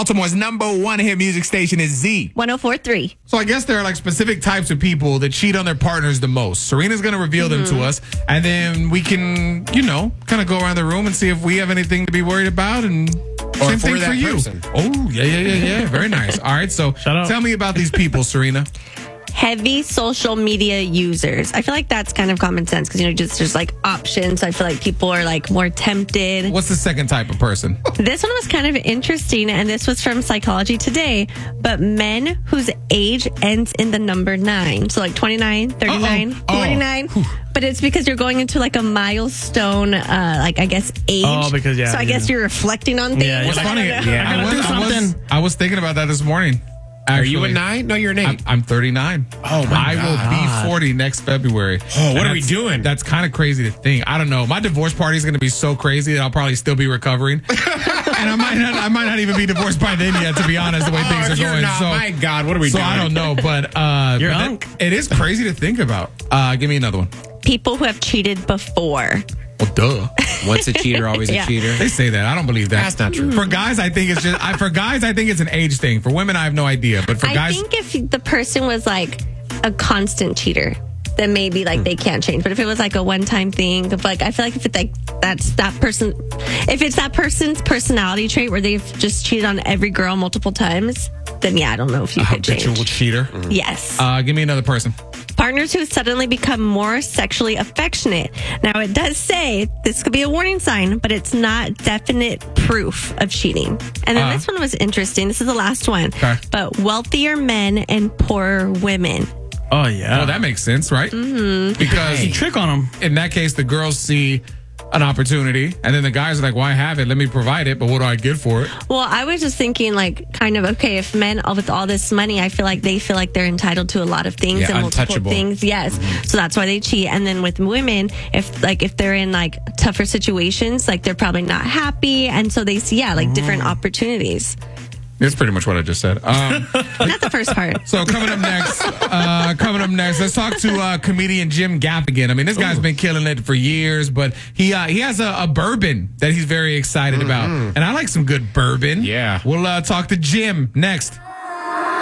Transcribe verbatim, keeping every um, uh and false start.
Baltimore's number one hit music station is Z. one oh four point three. So I guess there are like specific types of people that cheat on their partners the most. Serena's going to reveal Mm-hmm. them to us, and then we can, you know, kind of go around the room and see if we have anything to be worried about, and Or same for thing that for you. person. Oh, yeah, yeah, yeah, yeah. Very nice. All right, so up. tell me about these people, Serena. Heavy social media users. I feel like that's kind of common sense because, you know, just there's like options. So I feel like people are like more tempted. What's the second type of person? This one was kind of interesting, and this was from Psychology Today. But men whose age ends in the number nine, so like twenty-nine, thirty-nine, Uh-oh. Oh. forty-nine. But it's because you're going into like a milestone, uh, like I guess age. Oh, because, yeah, So I guess yeah. you're reflecting on things. Yeah, What's yeah. funny? I don't know. Yeah, I gotta was, do I was- something. I was thinking about that this morning. Are you a Actually. nine? No, you're an eight. I'm, I'm thirty-nine. Oh, my I will God. be forty next February. Oh, what And are we that's- doing? That's kind of crazy to think. I don't know. My divorce party is going to be so crazy that I'll probably still be recovering, and I might not. I might not even be divorced by then yet. To be honest, the way Oh, things if are you're going. not, so, my God, what are we so doing? I don't know, but uh, You're but that- unk. it is crazy to think about. Uh, give me another one. People who have cheated before. Well, duh. Once a cheater, always a Yeah. cheater. They say that. I don't believe that. That's not true. For guys, I think it's just. I, for guys, I think it's an age thing. For women, I have no idea. But for I guys, think if the person was like a constant cheater, then maybe like they can't change. But if it was like a one-time thing, of like I feel like if it's like that's that person, if it's that person's personality trait where they've just cheated on every girl multiple times, then yeah, I don't know if you a could habitual change. cheater. Yes. Uh, give me another person. Partners who suddenly become more sexually affectionate. Now, it does say this could be a warning sign, but it's not definite proof of cheating. And then Uh-huh. this one was interesting. This is the last one. Okay. But wealthier men and poorer women. Oh, yeah. Well, that makes sense, right? Mm-hmm. Because You trick on them. in that case, the girls see an opportunity, and then the guys are like, "Why have it? Let me provide it, but what do I get for it?" Well, I was just thinking, like, kind of, okay, if men all- with all this money, I feel like they feel like they're entitled to a lot of things Yeah, and multiple untouchable. things. Yes. So that's why they cheat. And then with women, if, like, if they're in, like, tougher situations, like, they're probably not happy. And so they see, yeah, like, different opportunities. That's pretty much what I just said. Um, Not the first part. so coming up next, uh, coming up next, let's talk to uh, comedian Jim Gaffigan. I mean, this guy's been killing it for years, but he uh, he has a, a bourbon that he's very excited about, and I like some good bourbon. Yeah. We'll uh, talk to Jim next.